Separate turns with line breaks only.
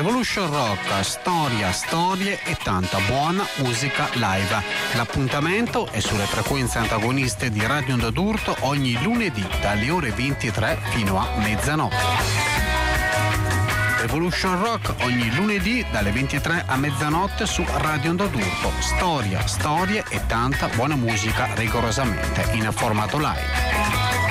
Revolution Rock, storie e tanta buona musica live. L'appuntamento è sulle frequenze antagoniste di Radio Onda d'Urto ogni lunedì dalle ore 23 fino a mezzanotte. Revolution Rock ogni lunedì dalle 23 a mezzanotte su Radio Onda d'Urto. Storie e tanta buona musica rigorosamente in formato live.